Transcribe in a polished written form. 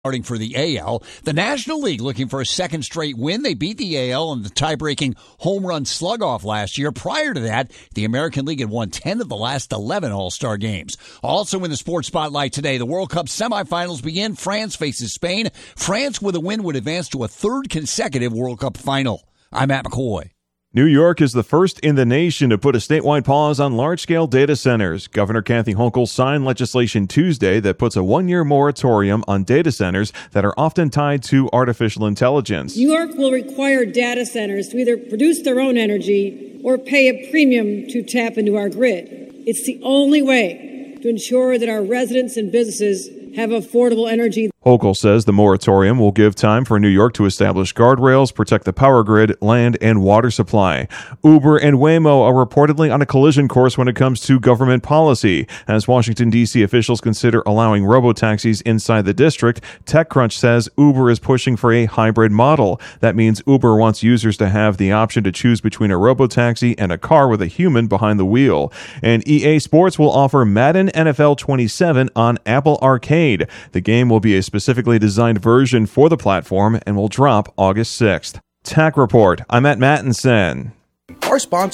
Starting for the AL, the National League looking for a second straight win. They beat the AL in the tie-breaking home run slug-off last year. Prior to that, the American League had won 10 of the last 11 All-Star games. Also in the sports spotlight today, the World Cup semifinals begin. France faces Spain. France with a win would advance to a third consecutive World Cup final. I'm Matt McCoy. New York is the first in the nation to put a statewide pause on large-scale data centers. Governor Kathy Hochul signed legislation Tuesday that puts a one-year moratorium on data centers that are often tied to artificial intelligence. New York will require data centers to either produce their own energy or pay a premium to tap into our grid. It's the only way to ensure that our residents and businesses have affordable energy. Hochul says the moratorium will give time for New York to establish guardrails, protect the power grid, land, and water supply. Uber and Waymo are reportedly on a collision course when it comes to government policy. As Washington, D.C. officials consider allowing robotaxis inside the district, TechCrunch says Uber is pushing for a hybrid model. That means Uber wants users to have the option to choose between a robotaxi and a car with a human behind the wheel. And EA Sports will offer Madden NFL 27 on Apple Arcade. The game will be a specifically designed version for the platform and will drop August 6th. Tech Report. I'm Matt Mattinson. Our sponsor